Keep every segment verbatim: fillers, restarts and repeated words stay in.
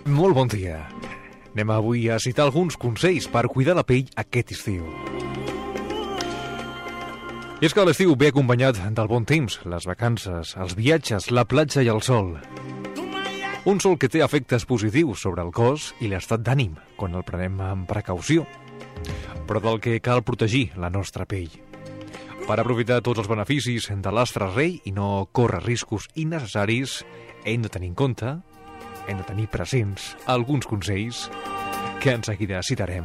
Molt bon dia. Anem avui a citar alguns consells per cuidar la pell aquest estiu. I és que l'estiu ve acompanyat del bon temps, les vacances, els viatges, la platja i el sol. Un sol que té efectes positius sobre el cos i l'estat d'ànim, quan el prenem amb precaució, però del que cal protegir la nostra pell. Per aprofitar tots els beneficis de l'astre rei i no córrer riscos innecessaris, hem de tenir en compte, hem de tenir presents alguns consells que en seguida citarem.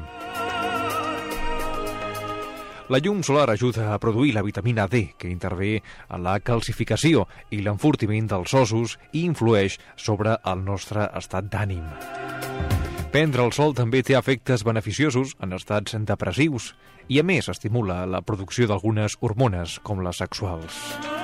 La llum solar ajuda a produir la vitamina D, que intervé en la calcificació i l'enfortiment dels ossos i influeix sobre el nostre estat d'ànim. Prendre el sol també té efectes beneficiosos en estats depressius i, a més, estimula la producció d'algunes hormones, com les sexuals.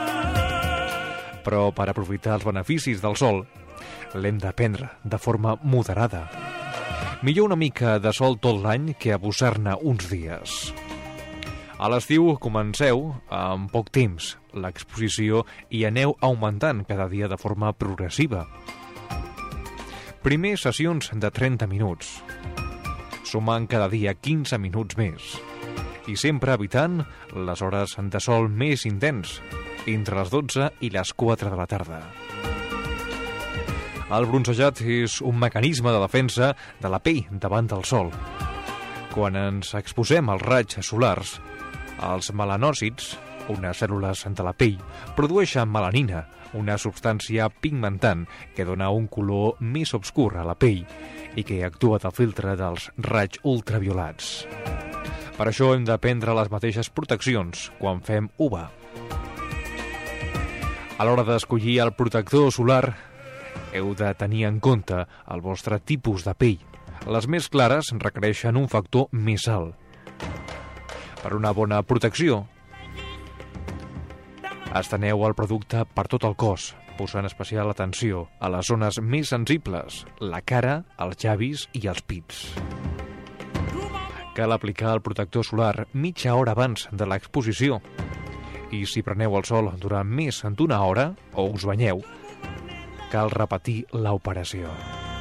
Però per aprofitar els beneficis del sol, l'hem de prendre de forma moderada. Millor una mica de sol tot l'any que abusar-ne uns dies. A l'estiu comenceu amb poc temps l'exposició i aneu augmentant cada dia de forma progressiva. Primer sessions de trenta minuts, sumant cada dia quinze minuts més, i sempre evitant les hores de sol més intens, entre les dotze i les quatre de la tarda. El bronzejat és un mecanisme de defensa de la pell davant del sol. Quan ens exposem als raigs solars, els melanòcits, unes cèl·lules de la pell, produeixen melanina, una substància pigmentant que dona un color més obscur a la pell i que actua de filtre dels raigs ultraviolats. Per això hem de prendre les mateixes proteccions quan fem U V A. A l'hora d'escollir el protector solar, heu de tenir en compte el vostre tipus de pell. Les més clares requereixen un factor més alt. Per una bona protecció, esteneu el producte per tot el cos, posant especial atenció a les zones més sensibles, la cara, els llavis i els pits. Cal aplicar el protector solar mitja hora abans de l'exposició. I si preneu el sol durant més d'una hora o us banyeu, cal repetir l'operació.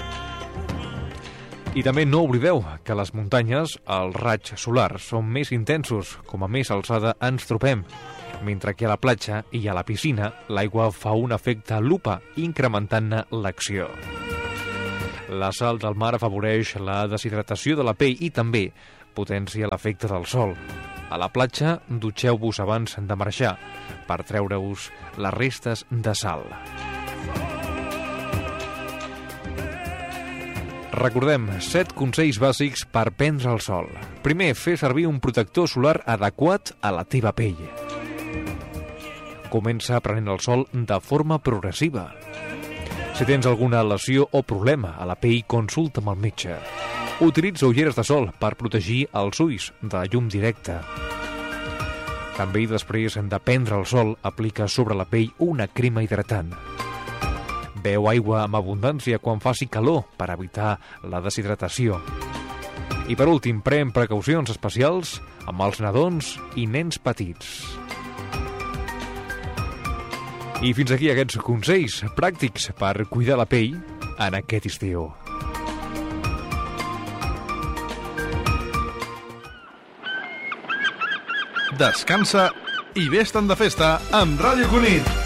I també no oblideu que a les muntanyes els raigs solars són més intensos, com a més alçada ens trobem, mentre que a la platja i a la piscina l'aigua fa un efecte lupa, incrementant-ne l'acció. La sal del mar afavoreix la deshidratació de la pell i també potencia l'efecte del sol. A la platja, dutxeu-vos abans de marxar per treure-us les restes de sal. Recordem set consells bàsics per prendre el sol. Primer, fer servir un protector solar adequat a la teva pell. Comença prenent el sol de forma progressiva. Si tens alguna lesió o problema a la pell, consulta amb el metge. Utilitza ulleres de sol per protegir els ulls de la llum directa. També, després de prendre el sol, aplica sobre la pell una crema hidratant. Beu aigua amb abundància quan faci calor per evitar la deshidratació. I per últim, pren precaucions especials amb els nadons i nens petits. I fins aquí aquests consells pràctics per cuidar la pell en aquest estiu. Descansa i vés-te'n de festa amb Ràdio Cunit.